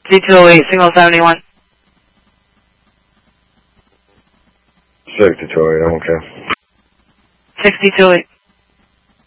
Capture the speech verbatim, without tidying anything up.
C two oh eight, single seventy-one. sixty-two oh eight, I'm okay. sixty-two oh eight.